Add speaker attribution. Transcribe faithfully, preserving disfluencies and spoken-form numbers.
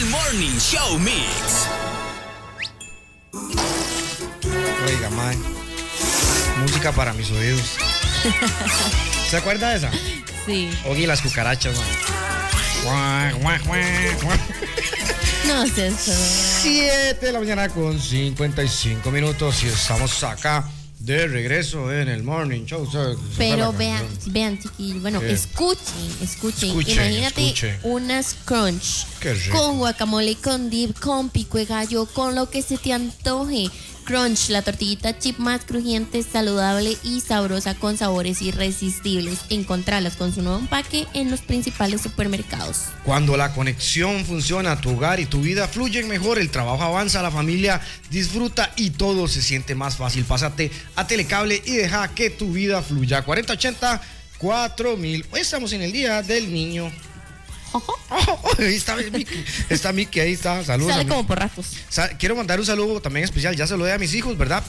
Speaker 1: Morning Show Mix.
Speaker 2: Oiga, mae. Música para mis oídos. ¿Se acuerda de esa?
Speaker 3: Sí.
Speaker 2: Oye, las cucarachas, mae. Guau, guau, guau, guau.
Speaker 3: No sé eso.
Speaker 2: siete de la mañana con cincuenta y cinco minutos y estamos acá de regreso en el Morning Show.
Speaker 3: Pero vean, vean, chiquillos. Bueno,
Speaker 2: ¿Qué?
Speaker 3: escuchen, escuchen.
Speaker 2: Escuchen,
Speaker 3: Imagínate
Speaker 2: escuchen.
Speaker 3: unas crunch.
Speaker 2: Qué rico.
Speaker 3: Con guacamole, con dip, con pico de gallo, con lo que se te antoje. Crunch, la tortillita chip más crujiente, saludable y sabrosa con sabores irresistibles. Encontralas con su nuevo empaque en los principales supermercados.
Speaker 2: Cuando la conexión funciona, tu hogar y tu vida fluyen mejor, el trabajo avanza, la familia disfruta y todo se siente más fácil. Pásate a Telecable y deja que tu vida fluya. cuarenta ochenta cuatro mil. Hoy estamos en el Día del Niño. Oh, oh, ahí está Miki, está Miki, ahí está, saludos.
Speaker 3: Sale
Speaker 2: a
Speaker 3: como por ratos.
Speaker 2: Sa- Quiero mandar un saludo también especial, ya se lo doy a mis hijos, ¿verdad?